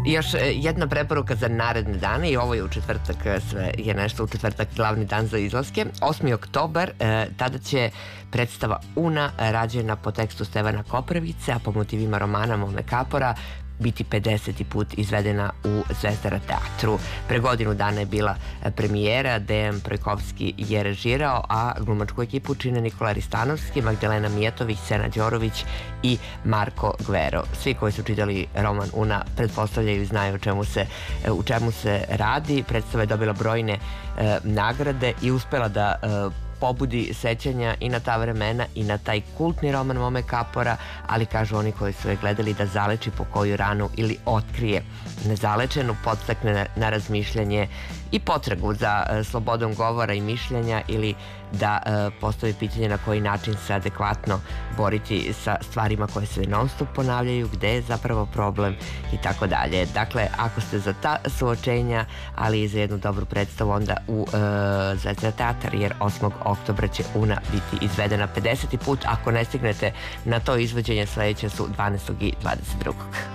Još jedna preporuka za naredne dane, i ovo je u četvrtak, sve je nešto u četvrtak, glavni dan za izlaske. 8. oktobar, tada će predstava Una, rađena po tekstu Stevana Koprivice, a po motivima romana Mome Kapora, biti 50. put izvedena u Zvezdara teatru. Pre godinu dana je bila premijera, Dejan Projkovski je režirao, a glumačku ekipu čine Nikola Ristanovski, Magdalena Mijatović, Sena Đorović i Marko Gvero. Svi koji su čitali roman Una pretpostavljaju i znaju u čemu se radi. Predstava je dobila brojne nagrade i uspela da pobudi sećanja i na ta vremena i na taj kultni roman Mome Kapora, ali kažu oni koji su je gledali da zaleči po koju ranu ili otkrije nezalečenu, podstakne na razmišljanje i potragu za slobodom govora i mišljenja, ili da postavi pitanje na koji način se adekvatno boriti sa stvarima koje se non stop ponavljaju, gde je zapravo problem i tako dalje. Dakle, ako ste za ta suočenja, ali i za jednu dobru predstavu, onda u Zvezdara teatar, jer 8. oktobra će Una biti izvedena 50. put. Ako ne stignete na to izvođenje, sledeće su 12. i 22.